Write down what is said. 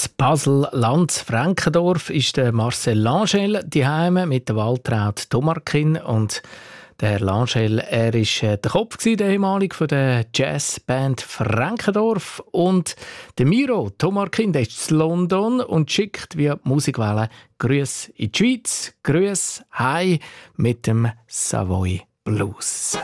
Basel-Lanz Frankendorf ist der Marcel Langel daheim mit der Waltraud Tomarkin. Und der Herr Langel, er war der Kopf, der ehemalige von der Jazzband Frankendorf. Und der Miro Tomarkin, der ist in London und schickt via Musikwelle Grüße in die Schweiz, Grüße heim mit dem Savoy Blues.